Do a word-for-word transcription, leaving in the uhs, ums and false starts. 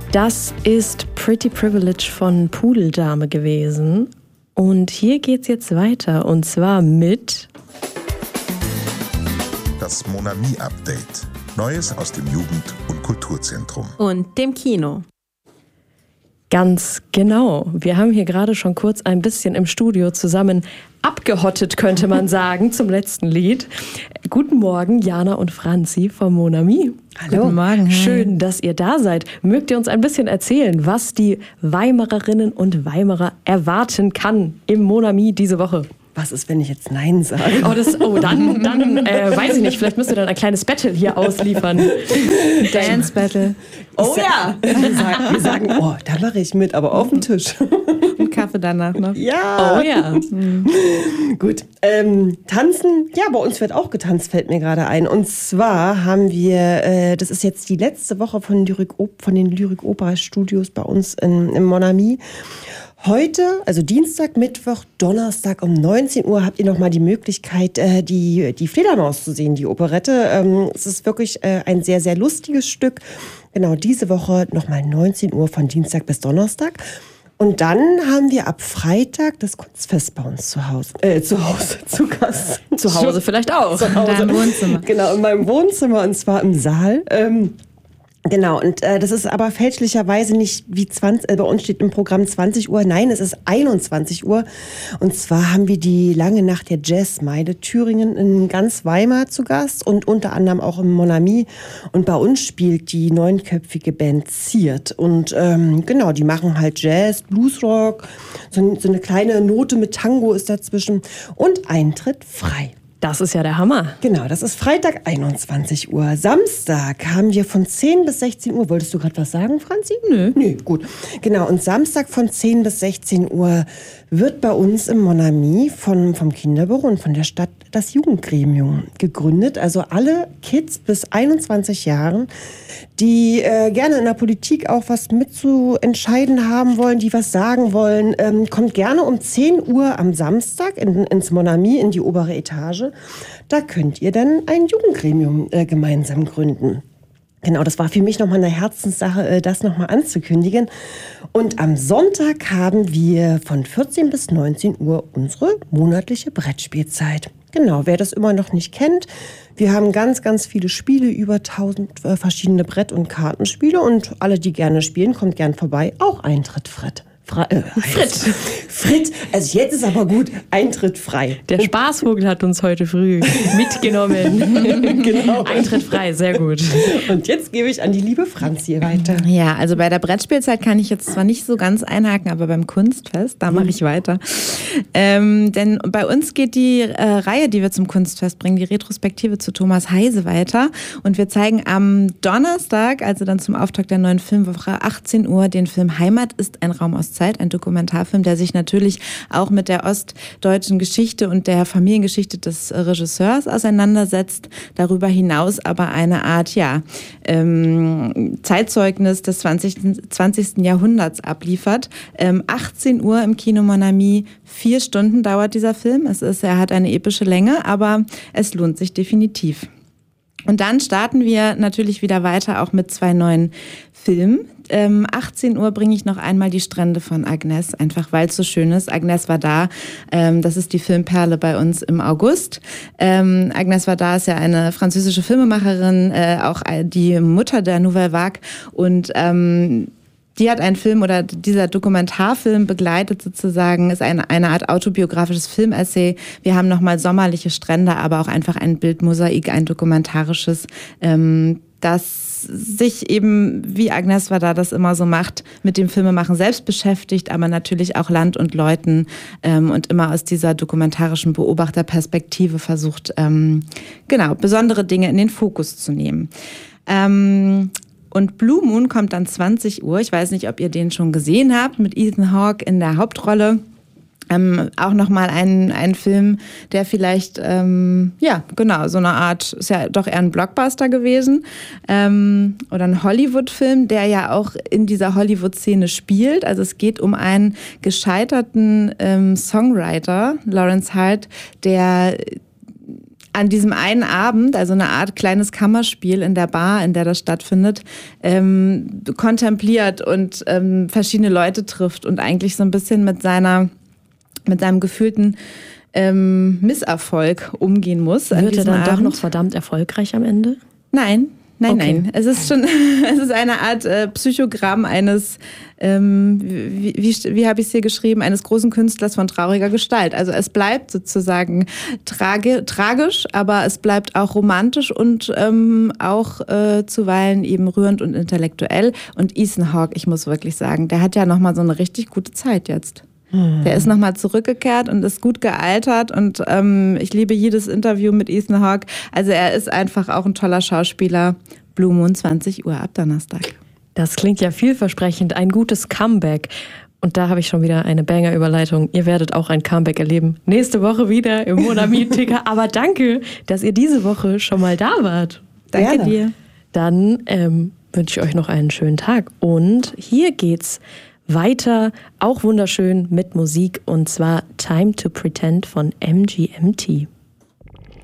Das ist Pretty Privilege von Pudeldame gewesen. Und hier geht's jetzt weiter. Und zwar mit das Mon Ami Update. Neues aus dem Jugend- und Kulturzentrum. Und dem Kino. Ganz genau. Wir haben hier gerade schon kurz ein bisschen im Studio zusammen abgehottet, könnte man sagen, zum letzten Lied. Guten Morgen, Jana und Franzi vom Mon Ami. Hallo. Guten Morgen. Hi. Schön, dass ihr da seid. Mögt ihr uns ein bisschen erzählen, was die Weimarerinnen und Weimarer erwarten kann im Mon Ami diese Woche? Was ist, wenn ich jetzt Nein sage? Oh, das, oh dann, dann äh, weiß ich nicht, vielleicht müsst ihr dann ein kleines Battle hier ausliefern. Dance Battle. Oh ja! Wir sagen, wir sagen, oh, da mache ich mit, aber auf dem Tisch. Und Kaffee danach noch. Ja! Oh ja! Mhm. Gut, ähm, tanzen, ja, bei uns wird auch getanzt, fällt mir gerade ein. Und zwar haben wir, äh, das ist jetzt die letzte Woche von, Lyrik, von den Lyrik-Opera-Studios bei uns in, im Mon Ami. Heute, also Dienstag, Mittwoch, Donnerstag um neunzehn Uhr habt ihr nochmal die Möglichkeit, äh, die, die Fledermaus zu sehen, die Operette. Ähm, es ist wirklich äh, ein sehr, sehr lustiges Stück. Genau, diese Woche nochmal neunzehn Uhr von Dienstag bis Donnerstag. Und dann haben wir ab Freitag das Kunstfest bei uns zu Hause. Äh, zu Hause, zu Gast. Zu Hause vielleicht auch. Zu Hause. In deinem Wohnzimmer. Genau, in meinem Wohnzimmer und zwar im Saal. Ähm, Genau, und äh, das ist aber fälschlicherweise nicht wie zwanzig, äh, bei uns steht im Programm zwanzig Uhr, nein, es ist einundzwanzig Uhr. Und zwar haben wir die lange Nacht der Jazzmeile Thüringen in ganz Weimar zu Gast und unter anderem auch im Mon Ami. Und bei uns spielt die neunköpfige Band Ziert. Und ähm, genau, die machen halt Jazz, Bluesrock, so, so eine kleine Note mit Tango ist dazwischen und Eintritt frei. Das ist ja der Hammer. Genau, das ist Freitag einundzwanzig Uhr. Samstag haben wir von zehn bis sechzehn Uhr. Wolltest du gerade was sagen, Franzi? Nö. Nö, gut. Genau, und Samstag von zehn bis sechzehn Uhr wird bei uns im Mon Ami von, vom Kinderbüro und von der Stadt das Jugendgremium gegründet. Also alle Kids bis einundzwanzig Jahren, die äh, gerne in der Politik auch was mitzuentscheiden haben wollen, die was sagen wollen, ähm, kommt gerne um zehn Uhr am Samstag in, ins Mon Ami, in die obere Etage. Da könnt ihr dann ein Jugendgremium äh, gemeinsam gründen. Genau, das war für mich nochmal eine Herzenssache, das nochmal anzukündigen. Und am Sonntag haben wir von vierzehn bis neunzehn Uhr unsere monatliche Brettspielzeit. Genau, wer das immer noch nicht kennt, wir haben ganz, ganz viele Spiele, über tausend äh, verschiedene Brett- und Kartenspiele. Und alle, die gerne spielen, kommt gern vorbei. Auch Eintritt Fred. Fra- äh, Frit. Frit, also jetzt ist aber gut, Eintritt frei. Der Spaßvogel hat uns heute früh mitgenommen. Genau. Eintritt frei, sehr gut. Und jetzt gebe ich an die liebe Franzi weiter. Ja, also bei der Brettspielzeit kann ich jetzt zwar nicht so ganz einhaken, aber beim Kunstfest, da mache ich weiter. Ähm, denn bei uns geht die äh, Reihe, die wir zum Kunstfest bringen, die Retrospektive zu Thomas Heise weiter. Und wir zeigen am Donnerstag, also dann zum Auftakt der neuen Filmwoche, achtzehn Uhr, den Film Heimat ist ein Raum aus Zeit, ein Dokumentarfilm, der sich natürlich auch mit der ostdeutschen Geschichte und der Familiengeschichte des Regisseurs auseinandersetzt. Darüber hinaus aber eine Art, ja, ähm, Zeitzeugnis des zwanzigsten Jahrhunderts abliefert. Ähm, achtzehn Uhr im Kino Mon Ami, vier Stunden dauert dieser Film. Es ist, er hat eine epische Länge, aber es lohnt sich definitiv. Und dann starten wir natürlich wieder weiter auch mit zwei neuen Filmen. Ähm, achtzehn Uhr bringe ich noch einmal die Strände von Agnès, einfach weil es so schön ist. Agnès war da, ähm, das ist die Filmperle bei uns im August. Ähm, Agnès war da, ist ja eine französische Filmemacherin, äh, auch die Mutter der Nouvelle Vague und ähm, die hat einen Film oder dieser Dokumentarfilm begleitet sozusagen, ist eine, eine Art autobiografisches Filmessay. Wir haben nochmal sommerliche Strände, aber auch einfach ein Bildmosaik, ein dokumentarisches, ähm, das sich eben, wie Agnès Varda das immer so macht, mit dem Filmemachen selbst beschäftigt, aber natürlich auch Land und Leuten ähm, und immer aus dieser dokumentarischen Beobachterperspektive versucht, ähm, genau, besondere Dinge in den Fokus zu nehmen. Ähm, Und Blue Moon kommt dann zwanzig Uhr. Ich weiß nicht, ob ihr den schon gesehen habt, mit Ethan Hawke in der Hauptrolle. Ähm, auch nochmal ein, ein Film, der vielleicht, ähm, ja, genau, so eine Art, ist ja doch eher ein Blockbuster gewesen. Ähm, oder ein Hollywood-Film, der ja auch in dieser Hollywood-Szene spielt. Also es geht um einen gescheiterten ähm, Songwriter, Lawrence Hart, der an diesem einen Abend, also eine Art kleines Kammerspiel in der Bar, in der das stattfindet, ähm, kontempliert und ähm, verschiedene Leute trifft und eigentlich so ein bisschen mit seiner, mit seinem gefühlten ähm, Misserfolg umgehen muss. Wird er dann Abend. doch noch verdammt erfolgreich am Ende? Nein. Nein, Okay. nein. Es ist schon, es ist eine Art äh, Psychogramm eines, ähm, wie, wie, wie habe ich es hier geschrieben, eines großen Künstlers von trauriger Gestalt. Also es bleibt sozusagen trage, tragisch, aber es bleibt auch romantisch und ähm, auch äh, zuweilen eben rührend und intellektuell. Und Ethan Hawke, ich muss wirklich sagen, der hat ja nochmal so eine richtig gute Zeit jetzt. Der ist nochmal zurückgekehrt und ist gut gealtert und ähm, ich liebe jedes Interview mit Ethan Hawke. Also er ist einfach auch ein toller Schauspieler. Blue Moon, zwanzig Uhr ab Donnerstag. Das klingt ja vielversprechend, ein gutes Comeback. Und da habe ich schon wieder eine Banger-Überleitung. Ihr werdet auch ein Comeback erleben. Nächste Woche wieder im Mon Ami-Ticker. Aber danke, dass ihr diese Woche schon mal da wart. Danke Gerne. dir. Dann ähm, wünsche ich euch noch einen schönen Tag. Und hier geht's weiter, auch wunderschön mit Musik, und zwar Time to Pretend von M G M T.